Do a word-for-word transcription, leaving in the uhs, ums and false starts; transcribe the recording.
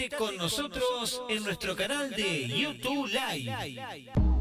con nosotros en nuestro canal de YouTube Live.